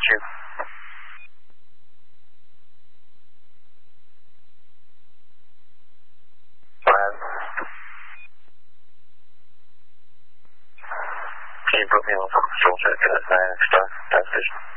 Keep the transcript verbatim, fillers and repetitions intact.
you. Five. Can you put me on control check at nine star gas station?